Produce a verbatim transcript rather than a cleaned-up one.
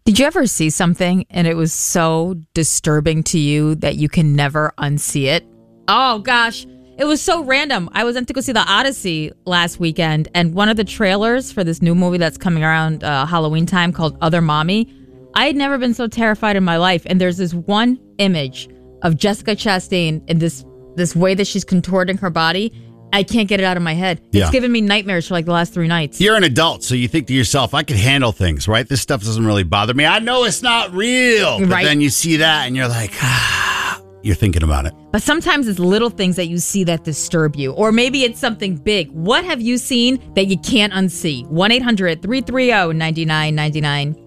Did you ever see something and it was so disturbing to you that you can never unsee it? Oh, gosh. It was so random. I was went to go see The Odyssey last weekend, and one of the trailers for this new movie that's coming around uh, Halloween time called Other Mommy, I had never been so terrified in my life. And there's this one image of Jessica Chastain in this, this way that she's contorting her body. I can't get it out of my head. It's Yeah. given me nightmares for like the last three nights. You're an adult, so you think to yourself, I can handle things, right? This stuff doesn't really bother me. I know it's not real. But Right. then you see that and you're like, ah, you're thinking about it. But sometimes it's little things that you see that disturb you. Or maybe it's something big. What have you seen that you can't unsee? one eight hundred three three zero nine nine nine nine